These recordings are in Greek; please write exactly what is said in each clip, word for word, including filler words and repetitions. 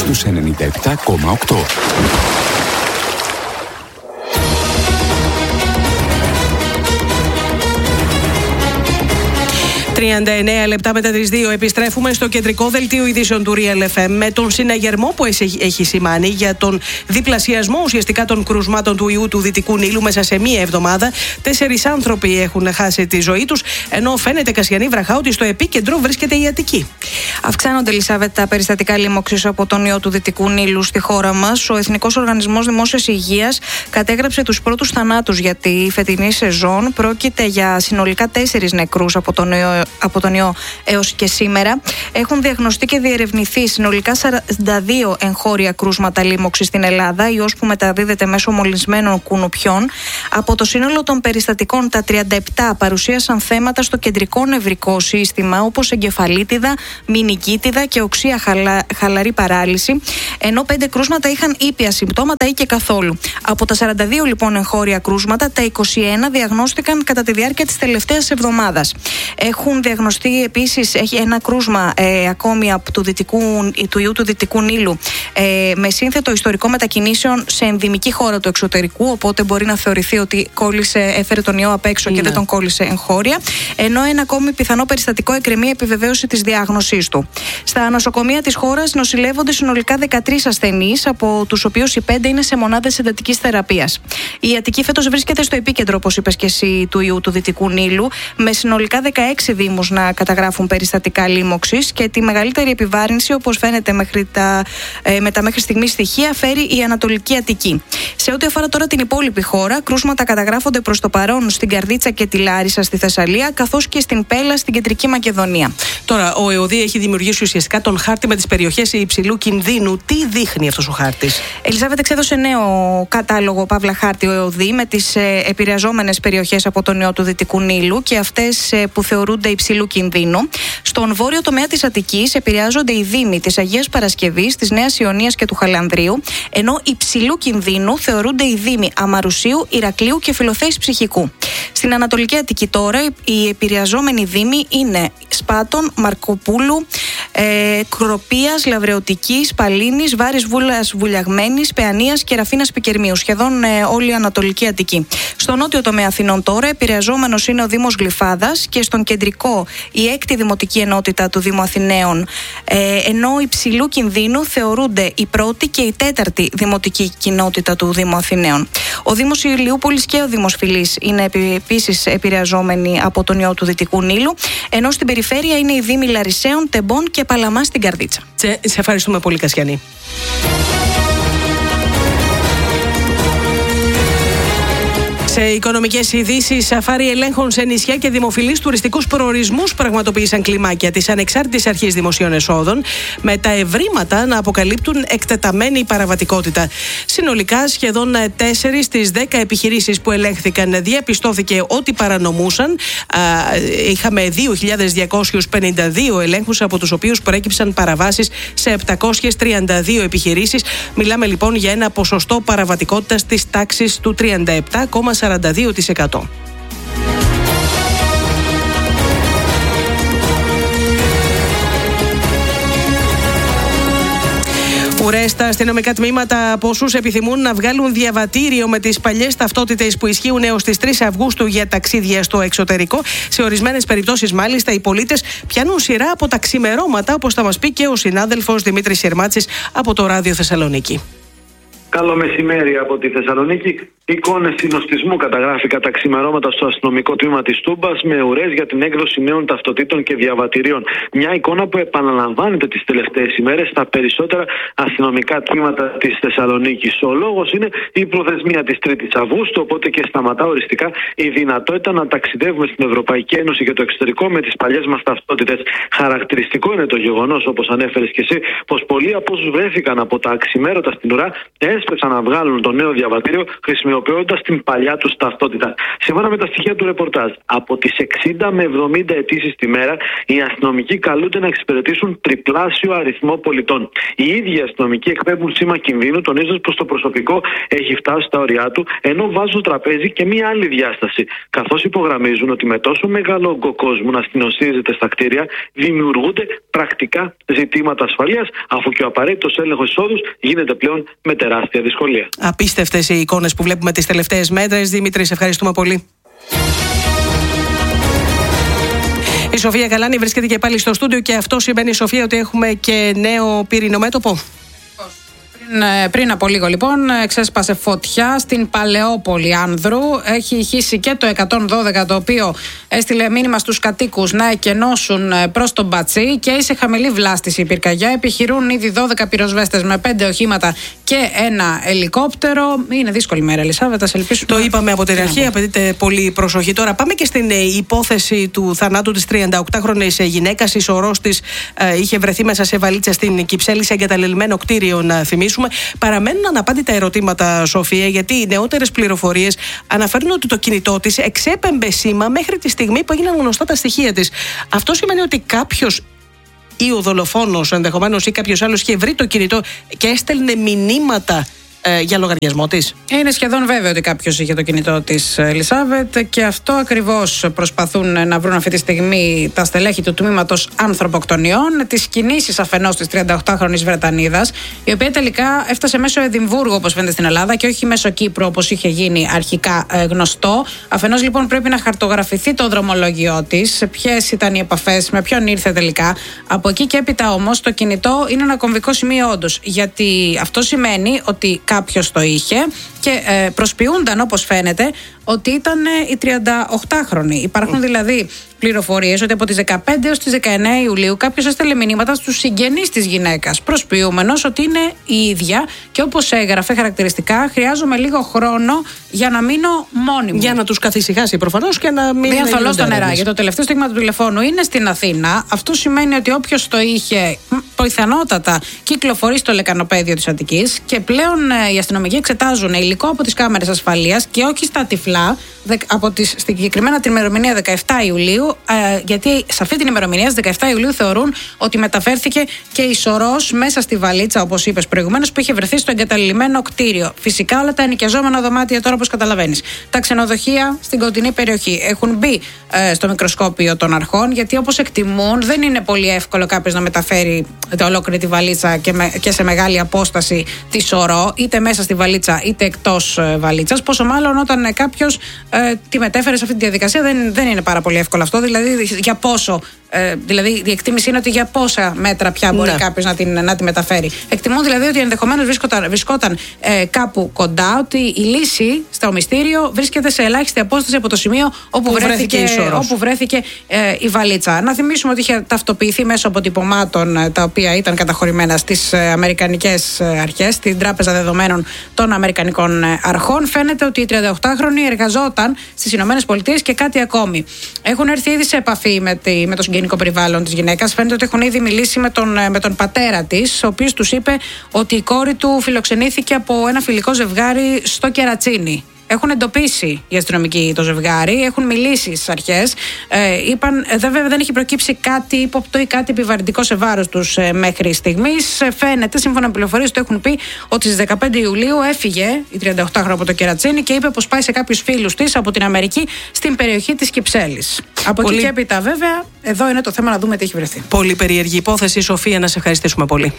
στους ενενήντα επτά κόμμα οκτώ. τριάντα εννέα λεπτά μετά τις δύο επιστρέφουμε στο κεντρικό δελτίο ειδήσεων του Real εφ εμ με τον συναγερμό που έχει σημάνει για τον διπλασιασμό ουσιαστικά των κρούσματων του ιού του Δυτικού Νείλου μέσα σε μία εβδομάδα. Τέσσερις άνθρωποι έχουν χάσει τη ζωή τους, ενώ φαίνεται, Κασιανή Βραχά, ότι στο επίκεντρο βρίσκεται η Αττική. Αυξάνονται, Ελισάβετ, τα περιστατικά λοιμώξης από τον ιό του Δυτικού Νείλου στη χώρα μας. Ο Εθνικός Οργανισμός Δημόσιας Υγείας κατέγραψε τους πρώτους θανάτους για τη φετινή σεζόν. Πρόκειται για συνολικά τέσσερις νεκρούς από τον ιό από τον ιό έως και σήμερα. Έχουν διαγνωστεί και διερευνηθεί συνολικά σαράντα δύο εγχώρια κρούσματα λίμωξης στην Ελλάδα, ιός που μεταδίδεται μέσω μολυσμένων κουνουπιών. Από το σύνολο των περιστατικών, τα τριάντα επτά παρουσίασαν θέματα στο κεντρικό νευρικό σύστημα, όπως εγκεφαλίτιδα, μηνικίτιδα και οξεία χαλα... χαλαρή παράλυση, ενώ πέντε κρούσματα είχαν ήπια συμπτώματα ή και καθόλου. Από τα σαράντα δύο λοιπόν εγχώρια κρούσματα, τα είκοσι ένα διαγνώστηκαν κατά τη διάρκεια της τελευταίας εβδομάδας. Έχουν διαγνωστεί επίσης, έχει ένα κρούσμα ε, ακόμη από του, δυτικού, του ιού του Δυτικού Νείλου ε, με σύνθετο ιστορικό μετακινήσεων σε ενδυμική χώρα του εξωτερικού, οπότε μπορεί να θεωρηθεί ότι κόλλησε, έφερε τον ιό απ' έξω, ναι, και δεν τον κόλλησε εγχώρια, ενώ ένα ακόμη πιθανό περιστατικό εκκρεμεί επιβεβαίωση της διάγνωσής του. Στα νοσοκομεία της χώρας νοσηλεύονται συνολικά δεκατρείς ασθενείς, από τους οποίους οι πέντε είναι σε μονάδες εντατικής θεραπείας. Η Αττική φέτος βρίσκεται στο επίκεντρο, όπως είπες και εσύ, του ιού του Δυτικού Νείλου, με συνολικά δεκαέξι δήμους να καταγράφουν περιστατικά λίμωξης, και τη μεγαλύτερη επιβάρυνση, όπως φαίνεται μέχρι τα, ε, με τα μέχρι στιγμής στοιχεία, φέρει η Ανατολική Αττική. Σε ό,τι αφορά τώρα την υπόλοιπη χώρα, κρούσματα καταγράφονται προς το παρόν στην Καρδίτσα και τη Λάρισα στη Θεσσαλία, καθώς και στην Πέλα στην Κεντρική Μακεδονία. Τώρα, ο ΕΟΔΗ έχει δημιουργήσει ουσιαστικά τον χάρτη με τις περιοχές υψηλού κινδύνου. Τι δείχνει αυτός ο χάρτης? Ελισάβετ, εξέδωσε νέο κατάλογο, παύλα χάρτη, ο ΕΟΔΗ, με τις ε, επηρεαζόμενες περιοχές από τον ιό του Δυτικού Νείλου και αυτές ε, που θεωρούνται υψηλού κινδύνου. Στον βόρειο τομέα της Αττικής επηρεάζονται οι δήμοι της Αγίας Παρασκευής, της Νέας Ιωνίας και του Χαλανδρίου, ενώ υψηλού κινδύνου θεωρούνται οι δήμοι Αμαρουσίου, Ηρακλείου και Φιλοθέης Ψυχικού. Στην Ανατολική Αττική τώρα οι επηρεαζόμενοι δήμοι είναι Σπάτων, Μαρκοπούλου, ε, Κροπίας, Λαβρεωτικής, Παλίνης, Βάρης Βούλας Βουλιαγμένης, Παιανίας και Ραφίνας Πικερμίου. Σχεδόν ε, όλη η Ανατολική Αττική. Στο νότιο τομέα Αθηνών τώρα επηρεαζόμενος είναι ο Δήμος Γλυφάδας, και στον κεντρικό η έκτη δημοτική ενότητα του Δήμου Αθηναίων, ε, ενώ υψηλού κινδύνου θεωρούνται η πρώτη και η τέταρτη δημοτική κοινότητα του Δήμου Αθηναίων. Ο Δήμος Ηλιούπολης και ο Δήμος Φυλής είναι επίσης επηρεαζόμενοι από τον ιό του Δυτικού Νείλου, ενώ στην περιφέρεια είναι οι Δήμοι Λαρισαίων, Τεμπών και Παλαμά στην Καρδίτσα. Σε, σε ευχαριστούμε πολύ, Κασιανή. Σε οικονομικές ειδήσεις, σαφάρι ελέγχων σε νησιά και δημοφιλείς τουριστικούς προορισμούς πραγματοποίησαν κλιμάκια της Ανεξάρτητης Αρχής Δημοσίων Εσόδων, με τα ευρήματα να αποκαλύπτουν εκτεταμένη παραβατικότητα. Συνολικά, σχεδόν τέσσερις στις δέκα επιχειρήσεις που ελέγχθηκαν διαπιστώθηκε ότι παρανομούσαν. Είχαμε δύο χιλιάδες διακόσιους πενήντα δύο ελέγχους, από τους οποίους προέκυψαν παραβάσεις σε επτακόσιες τριάντα δύο επιχειρήσεις. Μιλάμε λοιπόν για ένα ποσοστό παραβατικότητας της τάξης του τριάντα επτά κόμμα σαράντα δύο τοις εκατό. Ουρές στα αστυνομικά τμήματα από όσους επιθυμούν να βγάλουν διαβατήριο με τις παλιές ταυτότητες που ισχύουν έως τις τρεις Αυγούστου για ταξίδια στο εξωτερικό. Σε ορισμένες περιπτώσεις, μάλιστα, οι πολίτες πιάνουν σειρά από τα ξημερώματα, όπως θα μας πει και ο συνάδελφος Δημήτρης Σερμάτσης από το Ράδιο Θεσσαλονίκη. Καλό μεσημέρι από τη Θεσσαλονίκη. Εικόνες συνοστισμού καταγράφει κατά ξημερώματα στο αστυνομικό τμήμα της Τούμπας, με ουρές για την έκδοση νέων ταυτοτήτων και διαβατηρίων. Μια εικόνα που επαναλαμβάνεται τις τελευταίες ημέρες στα περισσότερα αστυνομικά τμήματα της Θεσσαλονίκης. Ο λόγος είναι η προθεσμία της τρίτης Αυγούστου, οπότε και σταματά οριστικά η δυνατότητα να ταξιδεύουμε στην Ευρωπαϊκή Ένωση και το εξωτερικό με τις παλιές μας ταυτότητες. Χαρακτηριστικό είναι το γεγονός, όπως ανέφερες και εσύ, πως πολλοί από όσους βρέθηκαν από τα ξημέρωτα στην ουρά έσπευσαν να βγάλουν το νέο διαβατήριο χρησιμοποιώντας την παλιά τους ταυτότητα. Σύμφωνα με τα στοιχεία του ρεπορτάζ, από τις εξήντα με εβδομήντα αιτήσεις τη μέρα, οι αστυνομικοί καλούνται να εξυπηρετήσουν τριπλάσιο αριθμό πολιτών. Οι ίδιοι αστυνομικοί εκπέμπουν σήμα κινδύνου, τονίζοντας πως το προσωπικό έχει φτάσει στα όρια του, ενώ βάζουν στο τραπέζι και μία άλλη διάσταση. Καθώς υπογραμμίζουν ότι με τόσο μεγάλο όγκο κόσμου να αστυνοσίζεται στα κτίρια, δημιουργούνται πρακτικά ζητήματα ασφαλείας, αφού αφού και ο απαραίτητος έλεγχος εισόδους γίνεται πλέον με τεράστια δυσκολία. Απίστευτες οι εικόνες που βλέπουμε τις τελευταίες μέρες. Δημήτρη, σε ευχαριστούμε πολύ. Η Σοφία Καλάνη βρίσκεται και πάλι στο στούντιο και αυτό σημαίνει, Σοφία, ότι έχουμε και νέο πυρηνό μέτωπο. Πριν από λίγο λοιπόν ξέσπασε φωτιά στην Παλαιόπολη Άνδρου. Έχει χύσει και το εκατόν δώδεκα, το οποίο έστειλε μήνυμα στους κατοίκους να εκενώσουν προς τον Πατσί, και σε χαμηλή βλάστηση η πυρκαγιά. Επιχειρούν ήδη δώδεκα πυροσβέστες με πέντε οχήματα και ένα ελικόπτερο. Είναι δύσκολη μέρα, Ελισάβετα. Το είπαμε από την αρχή, απαιτείται πολύ προσοχή. Τώρα πάμε και στην υπόθεση του θανάτου της τριανταοκτάχρονης γυναίκας. Η σωρός της ε, είχε βρεθεί μέσα σε βαλίτσα στην Κυψέλη, σε εγκαταλελειμμένο κτίριο, να θυμίσουμε. Παραμένουν αναπάντητα ερωτήματα, Σοφία, γιατί οι νεότερες πληροφορίες αναφέρουν ότι το κινητό της εξέπεμπε σήμα μέχρι τη στιγμή που έγιναν γνωστά τα στοιχεία της. Αυτό σημαίνει ότι κάποιος, ή ο δολοφόνος ενδεχομένως ή κάποιος άλλος, είχε βρει το κινητό και έστελνε μηνύματα ε, για λογαριασμό της. Είναι σχεδόν βέβαιο ότι κάποιος είχε το κινητό της, Ελισάβετ, και αυτό ακριβώς προσπαθούν να βρουν αυτή τη στιγμή τα στελέχη του τμήματος ανθρωποκτονιών. Τις κινήσεις αφενός της τριανταοκτάχρονης Βρετανίδας, η οποία τελικά έφτασε μέσω Εδιμβούργου, όπως φαίνεται, στην Ελλάδα, και όχι μέσω Κύπρου, όπως είχε γίνει αρχικά ε, γνωστό. Αφενός λοιπόν πρέπει να χαρτογραφηθεί το δρομολόγιό της, ποιες ήταν οι επαφές, με ποιον ήρθε τελικά. Από εκεί και έπειτα όμως το κινητό είναι ένα κομβικό σημείο όντως, γιατί αυτό σημαίνει ότι κάποιος το είχε και ε, προσποιούνταν, όπως φαίνεται, ότι ήταν η τριανταοκτάχρονη. Υπάρχουν δηλαδή πληροφορίες ότι από τις δεκαπέντε έως τις δεκαεννέα Ιουλίου κάποιος έστελε μηνύματα στους συγγενείς της γυναίκας, προσποιούμενος ότι είναι η ίδια, και όπως έγραφε χαρακτηριστικά, χρειάζομαι λίγο χρόνο για να μείνω μόνη μου. Για να τους καθησυχάσει προφανώς και να μην. Μην θολώ στα νερά. Για το τελευταίο στίγμα του τηλεφώνου είναι στην Αθήνα. Αυτό σημαίνει ότι όποιος το είχε, πιθανότατα κυκλοφορεί στο λεκανοπέδιο της Αττικής, και πλέον ε, οι αστυνομικοί εξετάζουν υλικό από τις κάμερες ασφαλείας και όχι στα τυφλά, από τις, στην συγκεκριμένα την ημερομηνία δεκαεφτά Ιουλίου, ε, γιατί σε αυτή την ημερομηνία, στις δεκαεφτά Ιουλίου, θεωρούν ότι μεταφέρθηκε και η σωρός μέσα στη βαλίτσα, όπως είπες προηγουμένως, που είχε βρεθεί στο εγκαταλειμμένο κτίριο. Φυσικά όλα τα ενοικιαζόμενα δωμάτια τώρα, όπως καταλαβαίνεις. Τα ξενοδοχεία στην κοντινή περιοχή έχουν μπει ε, στο μικροσκόπιο των αρχών, γιατί όπως εκτιμούν, δεν είναι πολύ εύκολο κάποιος να μεταφέρει ολόκληρη τη βαλίτσα και, με, και σε μεγάλη απόσταση τη σωρό, είτε μέσα στη βαλίτσα είτε εκτός ε, βαλίτσας. Πόσο μάλλον όταν ε, κάποιος ε, τη μετέφερε σε αυτή τη διαδικασία, δεν, δεν είναι πάρα πολύ εύκολο αυτό. Δηλαδή, για πόσο. Ε, δηλαδή, η εκτίμηση είναι ότι για πόσα μέτρα πια μπορεί ναι. κάποιος να, να τη μεταφέρει. Εκτιμούν δηλαδή ότι ενδεχομένως βρισκόταν, βρισκόταν ε, κάπου κοντά, ότι η λύση στο μυστήριο βρίσκεται σε ελάχιστη απόσταση από το σημείο όπου βρέθηκε, βρέθηκε, όπου βρέθηκε ε, η βαλίτσα. Να θυμίσουμε ότι είχε ταυτοποιηθεί μέσω αποτυπωμάτων ε, τα οποία ήταν καταχωρημένα στις ε, αμερικανικές ε, αρχές, στην Τράπεζα Δεδομένων των Αμερικανικών ε, Αρχών. Φαίνεται ότι η τριανταοκτάχρονη εργαζόταν στις Ηνωμένες Πολιτείες και κάτι ακόμη. Έχουν έρθει ήδη σε επαφή με, τη, με το συγγενικό περιβάλλον της γυναίκας. Φαίνεται ότι έχουν ήδη μιλήσει με τον, με τον πατέρα της, ο οποίος τους είπε ότι η κόρη του φιλοξενήθηκε από ένα φιλικό ζευγάρι στο Κερατσίνι. Έχουν εντοπίσει οι αστυνομικοί το ζευγάρι, έχουν μιλήσει στις αρχές. Ε, είπαν, βέβαια δεν έχει προκύψει κάτι ύποπτο ή κάτι επιβαρυντικό σε βάρος τους ε, μέχρι στιγμής. Ε, φαίνεται, σύμφωνα με πληροφορίες, το έχουν πει ότι στις δεκαπέντε Ιουλίου έφυγε η τριανταοκτάχρονη από το Κερατσίνι και είπε πως πάει σε κάποιους φίλους της από την Αμερική στην περιοχή της Κυψέλης. Από πολύ... εκεί και έπειτα, βέβαια, εδώ είναι το θέμα να δούμε τι έχει βρεθεί. Πολύ περίεργη υπόθεση. Σοφία, να σε ευχαριστήσουμε πολύ.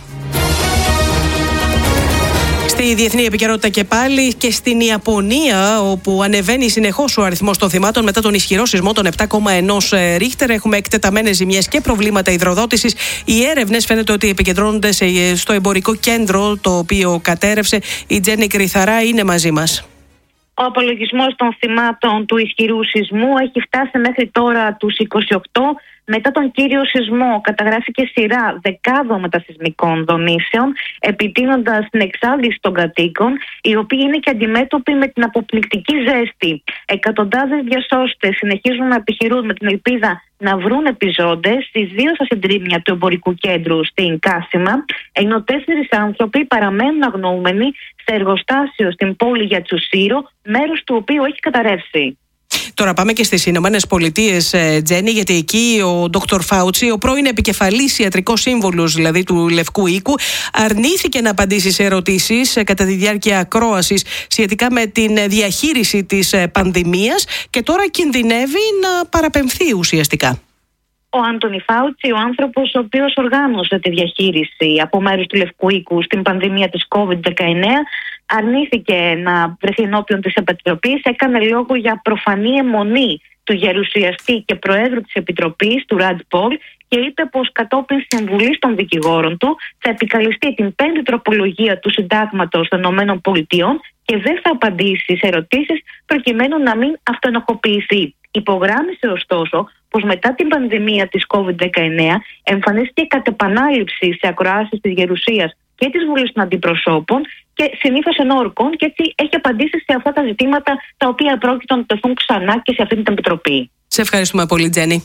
Στη διεθνή επικαιρότητα και πάλι, και στην Ιαπωνία, όπου ανεβαίνει συνεχώς ο αριθμός των θυμάτων μετά τον ισχυρό σεισμό των επτά κόμμα ένα Ρίχτερ. Έχουμε εκτεταμένες ζημιές και προβλήματα υδροδότησης. Οι έρευνες φαίνεται ότι επικεντρώνονται στο εμπορικό κέντρο το οποίο κατέρευσε. Η Τζέννη Κρυθαρά είναι μαζί μας. Ο απολογισμός των θυμάτων του ισχυρού σεισμού έχει φτάσει μέχρι τώρα τους είκοσι οκτώ. Μετά τον κύριο σεισμό καταγράφηκε σειρά δεκάδων μετασεισμικών δονήσεων, επιτείνοντας την εξάντληση των κατοίκων, οι οποίοι είναι και αντιμέτωποι με την αποπληκτική ζέστη. Εκατοντάδες διασώστες συνεχίζουν να επιχειρούν με την ελπίδα να βρουν επιζώντες στις δύο στα συντρίμμια του εμπορικού κέντρου στην Κάσιμα, ενώ τέσσερις άνθρωποι παραμένουν αγνοούμενοι σε εργοστάσιο στην πόλη Γιατσουσίρο, μέρος του οποίου έχει καταρρεύσει. Τώρα πάμε και στις Ηνωμένες Πολιτείες, Τζέννη, γιατί εκεί ο Ντόκτορ Φάουτσι, ο πρώην επικεφαλής ιατρικός σύμβουλος δηλαδή του Λευκού Οίκου, αρνήθηκε να απαντήσει σε ερωτήσεις κατά τη διάρκεια ακρόασης σχετικά με την διαχείριση της πανδημίας, και τώρα κινδυνεύει να παραπεμφθεί ουσιαστικά. Ο Άντονι Φάουτσι, ο άνθρωπος ο οποίος οργάνωσε τη διαχείριση από μέρους του Λευκού Οίκου στην πανδημία της κόβιντ δεκαεννέα, αρνήθηκε να βρεθεί ενώπιον της Επιτροπής, έκανε λόγο για προφανή αιμονή του γερουσιαστή και προέδρου της Επιτροπής, του Ραντ Πολ, και είπε πως κατόπιν συμβουλής των δικηγόρων του θα επικαλεστεί την πέμπτη τροπολογία του Συντάγματος των ΗΠΑ και δεν θα απαντήσει σε ερωτήσεις προκειμένου να μην αυτοενοχοποιηθεί. Υπογράμμισε ωστόσο πως μετά την πανδημία της κόβιντ δεκαεννέα εμφανίστηκε κατ' επανάληψη σε ακροάσεις της Γερουσίας και της Βουλής των Αντιπροσώπων και συνήθως ενόρκων, και έτσι έχει απαντήσει σε αυτά τα ζητήματα τα οποία πρόκειται να τεθούν ξανά και σε αυτή την επιτροπή. Σε ευχαριστούμε πολύ, Τζένι.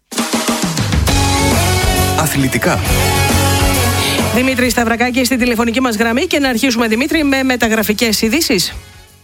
Αθλητικά. Δημήτρη Σταυρακάκη στη τηλεφωνική μας γραμμή, και να αρχίσουμε, Δημήτρη, με μεταγραφικές ειδήσεις.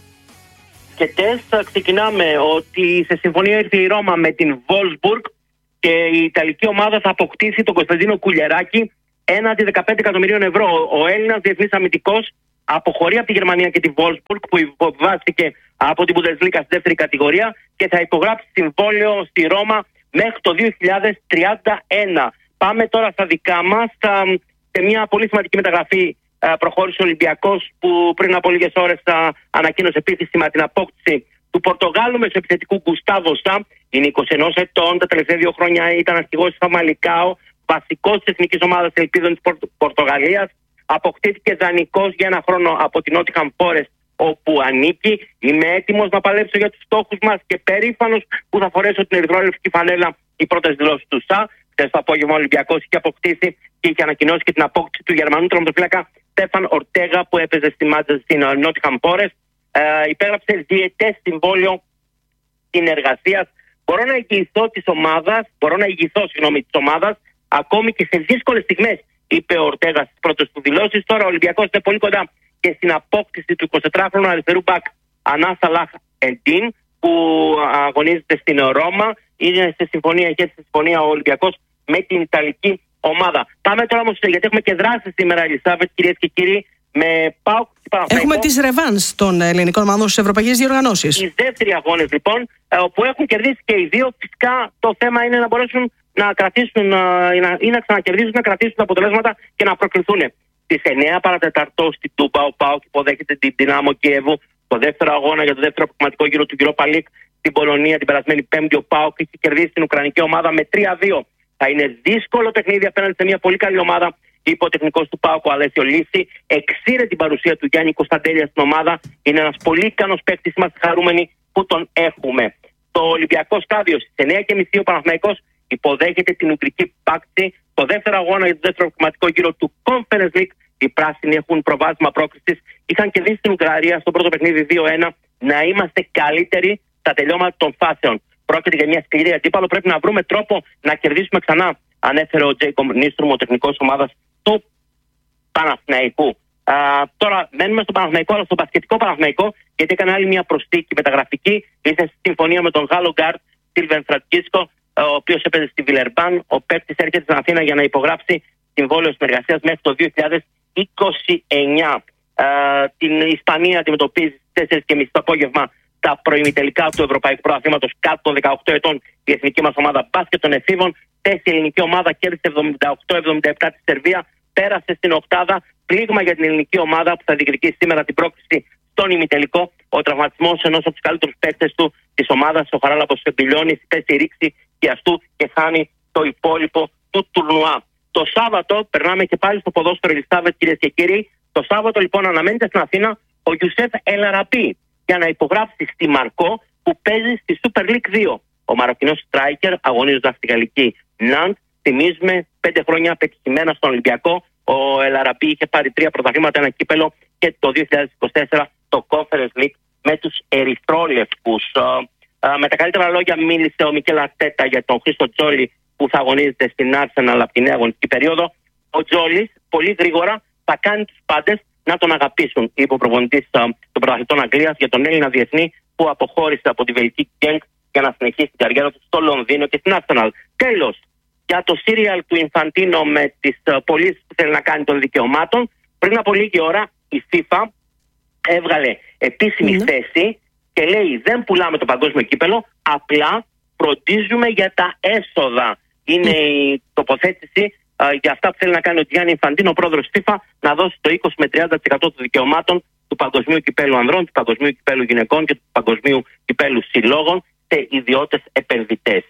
Και τεστ, ξεκινάμε ότι σε συμφωνία ήρθε η Ρώμα με την Wolfsburg και η Ιταλική ομάδα θα αποκτήσει τον Κωνσταντίνο Κουλιεράκη έναντι δεκαπέντε εκατομμυρίων ευρώ. Ο Έλληνας διεθνής αμυντικός αποχωρεί από τη Γερμανία και τη Wolfsburg που υποβάστηκε από την Bundesliga στη δεύτερη κατηγορία και θα υπογράψει συμβόλαιο στη Ρώμα μέχρι το δύο χιλιάδες τριάντα ένα. Πάμε τώρα στα δικά μας. Σε μια πολύ σημαντική μεταγραφή προχώρησε ο Ολυμπιακός, που πριν από λίγες ώρες ανακοίνωσε επίσημα την απόκτηση του Πορτογάλου μεσοεπιθετικού Γκουστάβο Σα. Είναι είκοσι ένα ετών, τα τελευταία δύο χρόνια ήταν αρχηγός της Φαμαλικάο, βασικός της εθνικής ομάδας ελπίδων της Πορτο- Πορτογαλίας. Αποκτήθηκε δανεικός για ένα χρόνο από την Nottingham Forest, όπου ανήκει. Είμαι έτοιμος να παλέψω για τους στόχους μας και περήφανος που θα φορέσω την ερυθρόλευκη φανέλα. Οι πρώτες δηλώσεις του Σα. Χθες το απόγευμα ο Ολυμπιακός είχε αποκτήσει και είχε ανακοινώσει και την απόκτηση του Γερμανού τερματοφύλακα Στέφαν Ορτέγα, που έπαιζε στη Manchester στην Nottingham Forest. Ε, υπέγραψε διετές συμβόλαιο συνεργασίας. Μπορώ να ηγηθώ της ομάδας, μπορώ να ηγηθώ, συγγνώμη, της ομάδας, ακόμη και σε δύσκολες στιγμές, είπε ο Ορτέγα στις πρώτες του δηλώσεις. Τώρα ο Ολυμπιακός είναι πολύ κοντά και στην απόκτηση του εικοσιτετράχρονου αριστερού μπακ Ανά Σαλάχ Εντίν, που αγωνίζεται στην Ρώμα. Είναι σε συμφωνία, έχει σε συμφωνία ο Ολυμπιακός με την Ιταλική ομάδα. Πάμε τώρα όμως, γιατί έχουμε και δράσεις σήμερα, Ελισάβετ, κυρίες και κύριοι, με ΠΑΟΚ και Παναθηναϊκό. Έχουμε τις ρεβάνς των ελληνικών ομάδων στις ευρωπαϊκές διοργανώσεις. Οι δεύτεροι αγώνες, λοιπόν, που έχουν κερδίσει και οι δύο. Φυσικά το θέμα είναι να μπορέσουν να κρατήσουν ή να ξανακερδίσουν, να κρατήσουν τα αποτελέσματα και να προκριθούν. Στις εννέα παρατεταρτό στην Τούμπα, ο ΠΑΟΚ υποδέχεται την Δυνάμο Κιέβου. Το δεύτερο αγώνα για το δεύτερο προκριματικό γύρο του Europa League στην Πολωνία την περασμένη Πέμπτη, ο ΠΑΟΚ έχει κερδίσει την Ουκρανική ομάδα με τρία δύο. Θα είναι δύσκολο παιχνίδι απέναντι σε μια πολύ καλή ομάδα. Είπε ο τεχνικός του ΠΑΟΚ, ο Αλέσιο Λύση. Εξήρε την παρουσία του Γιάννη Κωνσταντέλια στην ομάδα. Είναι ένας πολύ ικανός παίκτης. Είμαστε χαρούμενοι που τον έχουμε. Το Ολυμπιακό στάδιο στις εννέα και μισή ο Παναθηναϊκός υποδέχεται την Ουγγρική Πάξη. Το δεύτερο αγώνα για το δεύτερο προκριματικό γύρο του Conference League. Οι πράσινοι έχουν προβάδισμα πρόκρισης. Είχαν κερδίσει την Ουγγαρία στο πρώτο παιχνίδι δύο ένα. Να είμαστε καλύτεροι στα τελειώματα των φάσεων. Πρόκειται για μια σκληρή αντίπαλο. Πρέπει να βρούμε τρόπο να κερδίσουμε ξανά, ανέφερε ο Τζέικομ Νίστρουμ, ο τεχνικός ομάδας του Παναθηναϊκού. Α, τώρα μένουμε στο Παναθηναϊκό, αλλά στο μπασκετικό Παναθηναϊκό, γιατί έκανε άλλη μια προσθήκη μεταγραφική. Ήρθε στη συμφωνία με τον Γάλλο γκάρτ Σίλβεν Φραντσκίσκο, ο οποίος έπαιζε στη Βιλερμπάν. Ο παίκτης έρχεται στην Αθήνα για να υπογράψει συμβόλαιο συνεργασίας μέχρι το δύο χιλιάδες είκοσι εννέα. Α, την Ισπανία αντιμετωπίζει στις τέσσερις και μισή το απόγευμα τα προημιτελικά του Ευρωπαϊκού Πρωταθλήματος κάτω των δεκαοκτώ ετών. Η εθνική μας ομάδα μπάσκετ των εφήβων. Θέση η ελληνική ομάδα, κέρδισε εβδομήντα οκτώ εβδομήντα επτά τη Σερβία. Πέρασε στην οκτάδα. Πλήγμα για την ελληνική ομάδα που θα διεκδικήσει σήμερα την πρόκριση στον ημιτελικό. Ο τραυματισμός ενός από τους καλύτερους παίκτες του της ομάδας, ο Χαράλαμπος Σεμπιλιώνης, θέση ρήξη και αυτού και χάνει το υπόλοιπο του τουρνουά. Το Σάββατο περνάμε και πάλι στο ποδόσφαιρο, Ελισάβετ, κυρίες και κύριοι. Το Σάββατο λοιπόν αναμένεται στην Αθήνα ο Γιουσέφ Ελαραπή για να υπογράψει στη Μαρκό, που παίζει στη Super League δύο. Ο Μαροκινός striker αγωνίζοντας στη γαλλική Ναντ. Θυμίζουμε πέντε χρόνια πετυχημένα στον Ολυμπιακό. Ο Ελαραπή είχε πάρει τρία πρωταθλήματα, ένα κύπελο, και το δύο χιλιάδες είκοσι τέσσερα το Conference League με τους ερυθρόλευκους. Με τα καλύτερα λόγια μίλησε ο Μικέλ Αρτέτα για τον Χρήστο Τζόλι, που θα αγωνίζεται στην Arsenal από τη νέα αγωνιστική περίοδο. Ο Τζόλις πολύ γρήγορα θα κάνει τους πάντες να τον αγαπήσουν, είπε ο προπονητής των πρωταθλητών Αγγλίας για τον Έλληνα διεθνή που αποχώρησε από τη βελγική Γκένκ για να συνεχίσει την καριέρα του στο Λονδίνο και στην Arsenal. Τέλος, για το σύριαλ του Ινφαντίνο με τις πωλήσεις που θέλει να κάνει των δικαιωμάτων, πριν από λίγη ώρα η FIFA έβγαλε επίσημη mm. θέση και λέει: δεν πουλάμε το παγκόσμιο κύπελο, απλά φροντίζουμε για τα έσοδα. είναι η τοποθέτηση α, για αυτά που θέλει να κάνει ο Γιάννη Ινφαντίνο, πρόεδρος της FIFA, να δώσει το είκοσι με τριάντα τοις εκατό των δικαιωμάτων του Παγκοσμίου Κυπέλλου Ανδρών, του Παγκοσμίου Κυπέλλου Γυναικών και του Παγκοσμίου Κυπέλλου Συλλόγων σε ιδιώτες επενδυτές.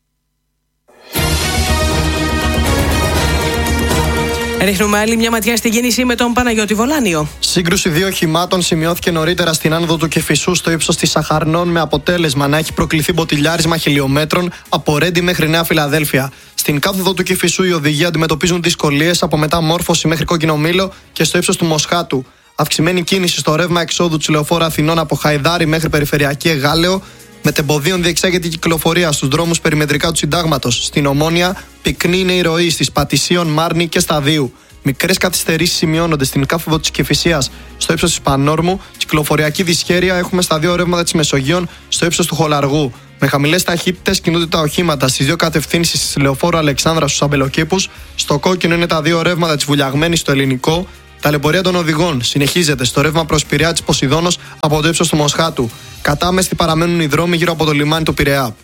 Ρίχνουμε άλλη μια ματιά στην κίνηση με τον Παναγιώτη Βολάνιο. Σύγκρουση δύο οχημάτων σημειώθηκε νωρίτερα στην άνοδο του Κηφισού στο ύψος της Σαχαρνών, με αποτέλεσμα να έχει προκληθεί μποτιλιάρισμα χιλιόμετρων από Ρέντι μέχρι Νέα Φιλαδέλφια. Στην κάθοδο του Κηφισού οι οδηγοί αντιμετωπίζουν δυσκολίες από μεταμόρφωση μέχρι Κόκκινο Μήλο και στο ύψος του Μοσχάτου. Αυξημένη κίνηση στο ρεύμα εξόδου της λεωφόρου Αθηνών από Χαϊδάρι μέχρι Περιφερειακή Εγάλεο. Μετεμποδίων διεξάγεται η κυκλοφορία στους δρόμους περιμετρικά του Συντάγματος. Στην Ομόνια, πυκνή είναι η ροή στις Πατησίων, Μάρνη και Σταδίου. Μικρές καθυστερήσεις σημειώνονται στην κάθοδο της Κηφισίας στο ύψος της Πανόρμου. Κυκλοφοριακή δυσχέρεια έχουμε στα δύο ρεύματα της Μεσογείων στο ύψος του Χολαργού. Με χαμηλές ταχύτητες κινούνται τα οχήματα στις δύο κατευθύνσεις της λεωφόρου Αλεξάνδρα στους Αμπελοκήπους. Στο κόκκινο είναι τα δύο ρεύματα της Βουλιαγμένης στο Ελληνικό. Ταλαιπωρία των οδηγών συνεχίζεται στο ρεύμα προς Πειραιά της Ποσειδώνος από το ύψος του Μοσχάτου. Κατάμεστη παραμένουν οι δρόμοι γύρω από το λιμάνι του Πειραιά.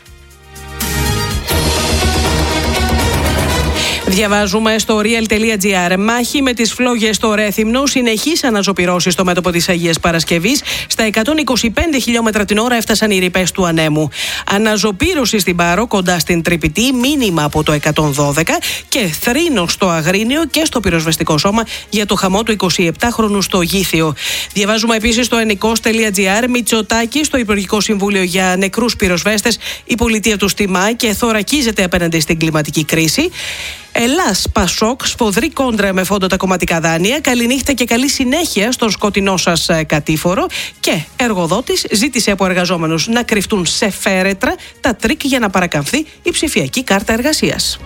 Διαβάζουμε στο real.gr. Μάχη με τις φλόγες στο Ρέθυμνο. Συνεχής αναζωπυρώσεις στο μέτωπο της Αγίας Παρασκευής. Στα εκατόν είκοσι πέντε χιλιόμετρα την ώρα έφτασαν οι ρηπές του ανέμου. Αναζωπύρωση στην Πάρο κοντά στην Τρυπητή. Μήνυμα από το εκατόν δώδεκα. Και θρήνος στο Αγρίνιο και στο πυροσβεστικό σώμα για το χαμό του εικοσιεπτάχρονου στο Γήθιο. Διαβάζουμε επίσης στο ενικός.gr. Μητσοτάκη στο Υπουργικό Συμβούλιο για νεκρούς πυροσβέστες. Η πολιτεία του στιμά και θωρακίζεται απέναντι στην κλιματική κρίση. Ελλάς Πασόκ, σφοδρή κόντρα με φόντο τα κομματικά δάνεια. Καληνύχτα και καλή συνέχεια στον σκοτεινό σας κατήφορο. Και εργοδότης ζήτησε από εργαζόμενους να κρυφτούν σε φέρετρα τα τρίκ για να παρακαμφθεί η ψηφιακή κάρτα εργασίας.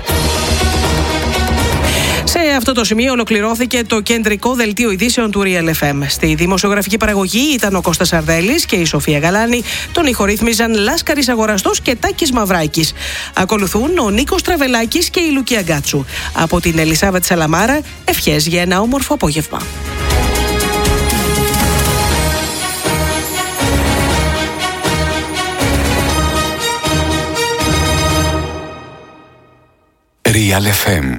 Σε αυτό το σημείο ολοκληρώθηκε το κεντρικό δελτίο ειδήσεων του Real εφ εμ. Στη δημοσιογραφική παραγωγή ήταν ο Κώστας Αρδέλης και η Σοφία Γαλάνη. Τον ηχορύθμιζαν Λάσκαρης Αγοραστός και Τάκης Μαυράκης. Ακολουθούν ο Νίκος Τραβελάκης και η Λουκία Γκάτσου. Από την Ελισάβετ Σαλαμάρα, ευχές για ένα όμορφο απόγευμα. Real εφ εμ.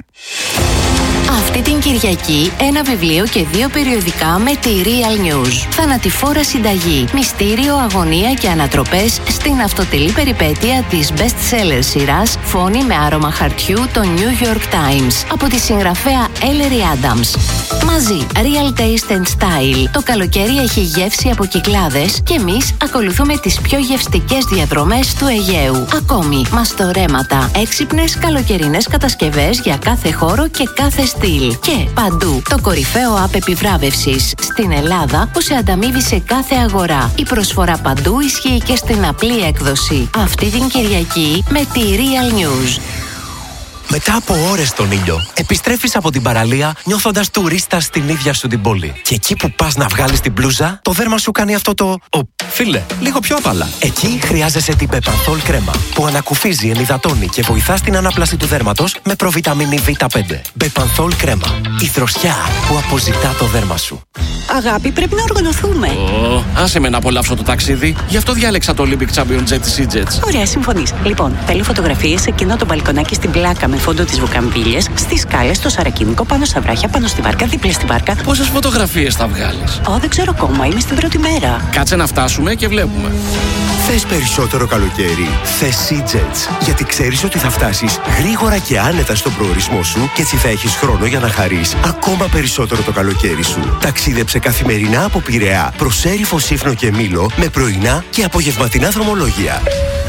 Αυτή την Κυριακή ένα βιβλίο και δύο περιοδικά με τη Real News. Θανατηφόρα συνταγή, μυστήριο, αγωνία και ανατροπές στην αυτοτελή περιπέτεια της best-seller σειράς Φόνη με άρωμα χαρτιού το New York Times από τη συγγραφέα Ellery Adams. Μαζί, Real Taste and Style. Το καλοκαίρι έχει γεύση από Κυκλάδες και εμείς ακολουθούμε τις πιο γευστικές διαδρομές του Αιγαίου. Ακόμη, μαστορέματα, έξυπνες καλοκαιρινές κατασκευές για κάθε χώρο και κάθε στυλ. Και παντού το κορυφαίο app επιβράβευσης στην Ελλάδα που σε ανταμείβει σε κάθε αγορά. Η προσφορά παντού ισχύει και στην απλή έκδοση. Αυτή την Κυριακή με τη Real News. Μετά από ώρες στον ήλιο, επιστρέφεις από την παραλία νιώθοντας τουρίστας στην ίδια σου την πόλη. Και εκεί που πας να βγάλεις την μπλούζα, το δέρμα σου κάνει αυτό το «Ω, φίλε, λίγο πιο απαλά». Εκεί χρειάζεσαι την Μπεπανθόλ κρέμα, που ανακουφίζει, ενυδατώνει και βοηθά στην ανάπλαση του δέρματος με προβιταμίνη βι πέντε. Μπεπανθόλ κρέμα, η δροσιά που αποζητά το δέρμα σου. Αγάπη, πρέπει να οργανωθούμε. Ω, άσε με να απολαύσω το ταξίδι. Γι' αυτό διάλεξα το Olympic Champion Jet της E-Jets. Ωραία, συμφωνείς. Λοιπόν, θέλω φωτογραφίες σε εκείνο το μπαλκονάκι στην πλάκα με φόντο τις βουκαμβίλιες, στις σκάλες, στο σαρακίνικο, πάνω στα βράχια, πάνω στη βάρκα, δίπλα στη βάρκα. Πόσες φωτογραφίες θα βγάλεις? Ω, δεν ξέρω ακόμα, είμαι στην πρώτη μέρα. Κάτσε να φτάσουμε και βλέπουμε. Θες περισσότερο καλοκαίρι? Θες E-Jets. Γιατί ξέρεις ότι θα φτάσεις γρήγορα και άνετα στον προορισμό σου και έτσι θα έχεις χρόνο για να χαρείς ακόμα περισσότερο το καλοκαίρι σου. Ταξίδεψε καθημερινά από Πειραιά προς Έρυφο, Σύφνο και Μήλο με πρωινά και απογευματινά δρομολόγια.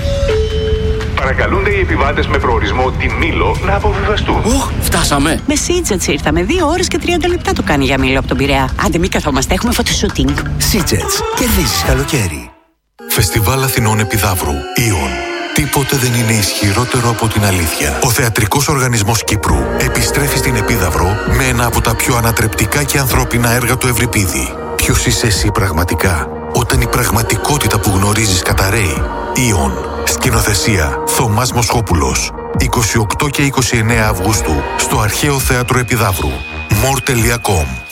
Παρακαλούνται οι επιβάτες με προορισμό τη Μήλο να αποβιβαστούν. Οχ, φτάσαμε. Με Sea-Jets ήρθαμε. Δύο ώρες και τριάντα λεπτά το κάνει για Μήλο από τον Πειραιά. Άντε, μην καθόμαστε, έχουμε φωτοσούτινγκ. Sea-Jets. Κερδίζεις καλοκαίρι. Φεστιβάλ Αθηνών Επιδαύρου. Ιον. Τίποτε δεν είναι ισχυρότερο από την αλήθεια. Ο Θεατρικός Οργανισμός Κύπρου επιστρέφει στην Επίδαυρο με ένα από τα πιο ανατρεπτικά και ανθρώπινα έργα του Ευρυπίδη. Ποιος είσαι εσύ πραγματικά, όταν η πραγματικότητα που γνωρίζεις καταραίει? Ιον. Σκηνοθεσία Θωμάς Μοσχόπουλος. είκοσι οκτώ και είκοσι εννέα Αυγούστου στο Αρχαίο Θέατρο Επιδαύρου. μορ τελεία κομ